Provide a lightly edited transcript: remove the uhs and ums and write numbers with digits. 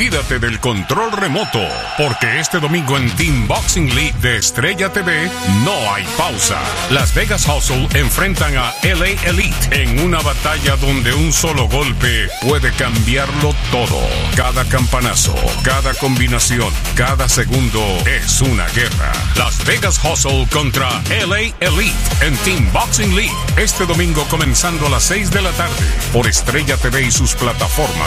Olvídate del control remoto, porque este domingo en Team Boxing League de Estrella TV no hay pausa. Las Vegas Hustle enfrentan a LA Elite en una batalla donde un solo golpe puede cambiarlo todo. Cada campanazo, cada combinación, cada segundo es una guerra. Las Vegas Hustle contra LA Elite en Team Boxing League. Este domingo comenzando a las 6 de la tarde por Estrella TV y sus plataformas